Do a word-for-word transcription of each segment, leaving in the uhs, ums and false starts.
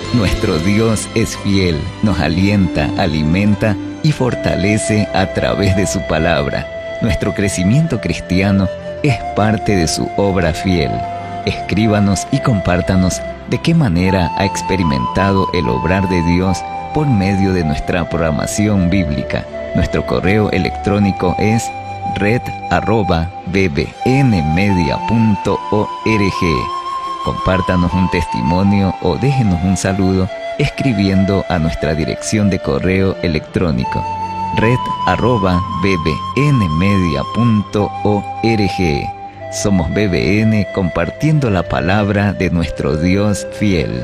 Nuestro Dios es fiel, nos alienta, alimenta y fortalece a través de su palabra. Nuestro crecimiento cristiano es parte de su obra fiel. Escríbanos y compártanos de qué manera ha experimentado el obrar de Dios por medio de nuestra programación bíblica. Nuestro correo electrónico es red arroba b b n media punto org. Compártanos un testimonio o déjenos un saludo escribiendo a nuestra dirección de correo electrónico red arroba b b n media punto org. Somos B B N, compartiendo la palabra de nuestro Dios fiel.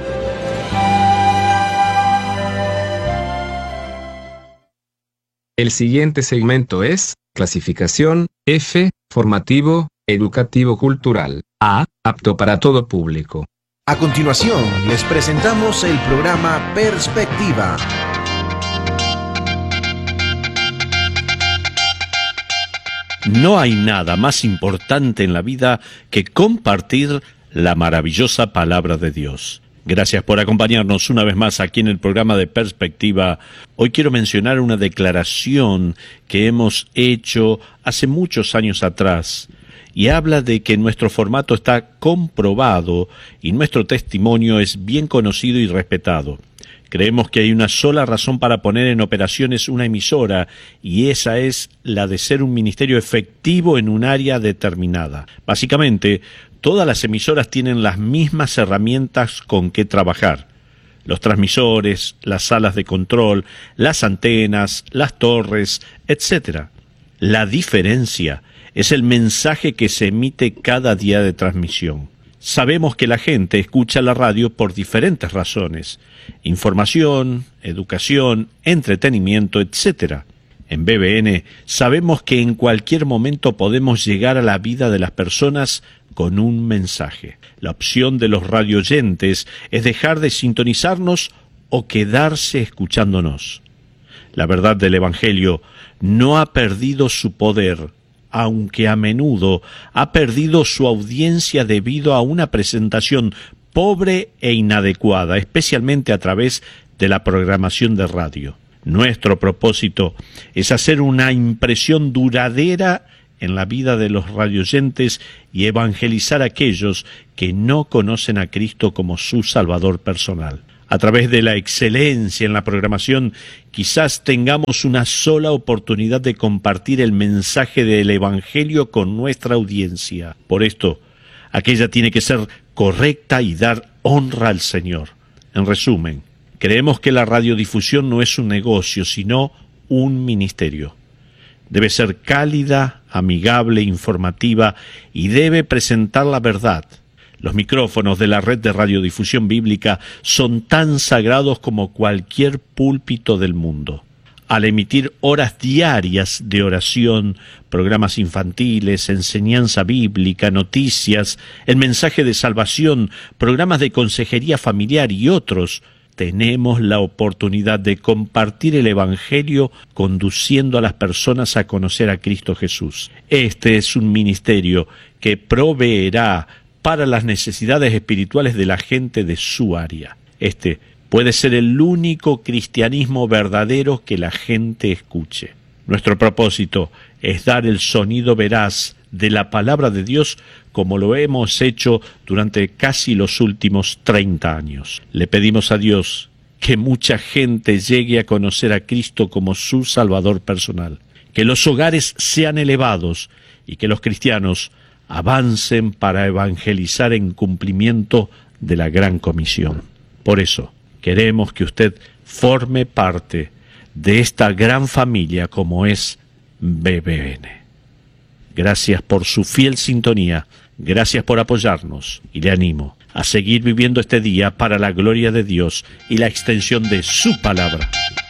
El siguiente segmento es clasificación F, formativo, educativo cultural. A, apto para todo público. A continuación, les presentamos el programa Perspectiva. No hay nada más importante en la vida que compartir la maravillosa palabra de Dios. Gracias por acompañarnos una vez más aquí en el programa de Perspectiva. Hoy quiero mencionar una declaración que hemos hecho hace muchos años atrás y habla de que nuestro formato está comprobado y nuestro testimonio es bien conocido y respetado. Creemos que hay una sola razón para poner en operaciones una emisora, y esa es la de ser un ministerio efectivo en un área determinada. Básicamente, todas las emisoras tienen las mismas herramientas con que trabajar. Los transmisores, las salas de control, las antenas, las torres, etcétera. La diferencia es el mensaje que se emite cada día de transmisión. Sabemos que la gente escucha la radio por diferentes razones: información, educación, entretenimiento, etcétera. En B B N sabemos que en cualquier momento podemos llegar a la vida de las personas con un mensaje. La opción de los radioyentes es dejar de sintonizarnos o quedarse escuchándonos. La verdad del Evangelio no ha perdido su poder, aunque a menudo ha perdido su audiencia debido a una presentación pobre e inadecuada, especialmente a través de la programación de radio. Nuestro propósito es hacer una impresión duradera en la vida de los radioyentes y evangelizar a aquellos que no conocen a Cristo como su Salvador personal. A través de la excelencia en la programación, quizás tengamos una sola oportunidad de compartir el mensaje del Evangelio con nuestra audiencia. Por esto, aquella tiene que ser correcta y dar honra al Señor. En resumen, creemos que la radiodifusión no es un negocio, sino un ministerio. Debe ser cálida, amigable, informativa y debe presentar la verdad. Los micrófonos de la red de radiodifusión bíblica son tan sagrados como cualquier púlpito del mundo. Al emitir horas diarias de oración, programas infantiles, enseñanza bíblica, noticias, el mensaje de salvación, programas de consejería familiar y otros, tenemos la oportunidad de compartir el Evangelio conduciendo a las personas a conocer a Cristo Jesús. Este es un ministerio que proveerá para las necesidades espirituales de la gente de su área. Este puede ser el único cristianismo verdadero que la gente escuche. Nuestro propósito es dar el sonido veraz de la palabra de Dios como lo hemos hecho durante casi los últimos treinta años. Le pedimos a Dios que mucha gente llegue a conocer a Cristo como su Salvador personal, que los hogares sean elevados y que los cristianos avancen para evangelizar en cumplimiento de la Gran Comisión. Por eso, queremos que usted forme parte de esta gran familia como es B B N. Gracias por su fiel sintonía, gracias por apoyarnos y le animo a seguir viviendo este día para la gloria de Dios y la extensión de su palabra.